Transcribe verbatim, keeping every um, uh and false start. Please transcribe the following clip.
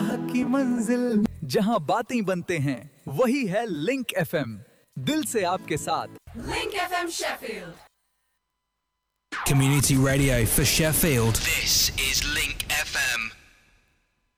राह की मंजिल। जहां बातें बनते हैं वही है लिंक एफएम, दिल से आपके साथ। Link F M Sheffield. Community radio for Sheffield. This is Link